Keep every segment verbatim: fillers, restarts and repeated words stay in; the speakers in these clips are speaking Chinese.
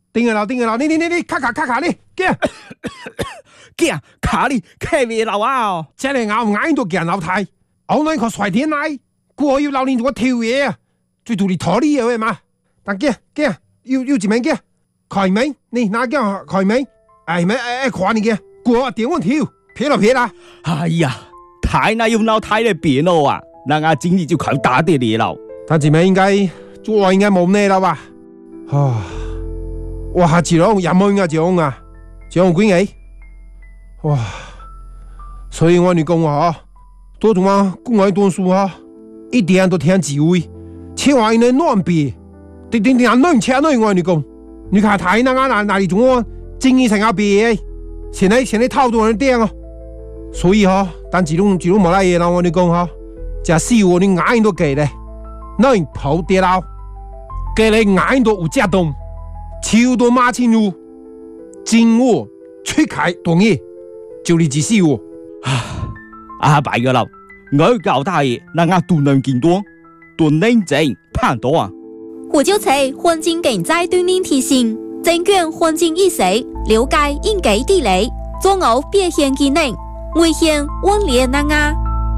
顶个楼，顶个楼，你你你你，卡卡卡卡你，惊惊卡你开未楼啊！ 这里咬眼都驚樓梯，我那個衰天奶，過要留連住我跳嘢啊，最到你拖你嘢嘛，但驚驚要要點樣驚？開門，你哪驚開門？哎咩哎看你驚，過點我跳，撇啦撇啦！ 哎呀，太奶用樓太嚟變咯啊！那我今日就靠打啲嘢咯。 他前面應該做應該冇咩啦吧？啊，哇下次咯也冇應該講啊，講幾嘢？哇！所以我哋講啊，多種啊，公愛讀書啊，一點都聽智慧，千萬唔能亂別，定定定亂車亂我哋講，你看睇那個哪哪裡種啊，精義成個別，現在現在套多人點啊，所以哈，但自動自動冇拉嘢啦，我哋講哈，就係我哋眼都記咧，你跑跌啦，記你眼都有隻洞，超多馬前路，真我出開動嘢。就你自私喎！ 啊，白個樓，我教大爺，那我都能見多，都能正判斷啊！ 胡椒菜環境競賽鍛鍊提醒，證券環境意識，了解應該地理，做好表現技能，危險溫烈那啊！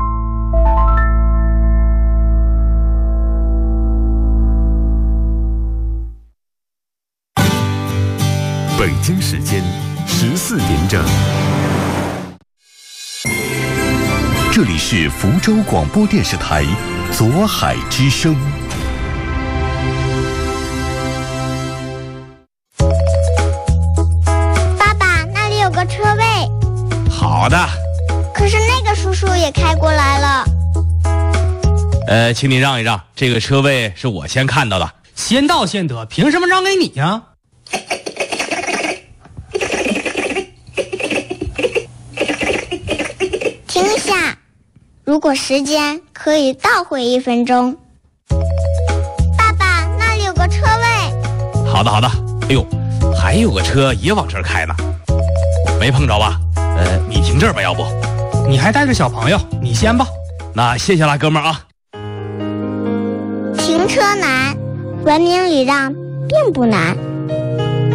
北京時間十四點整。这里是福州广播电视台左海之声。 爸爸，那里有个车位。 好的。 可是那个叔叔也开过来了。 呃，请你让一让，这个车位是我先看到的。 先到先得，凭什么让给你呀？ 停下。如果时间可以倒回一分钟。爸爸，那里有个车位。 好的好的。哎呦，还有个车也往这儿开呢，没碰着吧？呃，你停这儿吧，要不？ 你还带着小朋友，你先吧。 那谢谢了，哥们儿啊。 停车难，文明礼让并不难。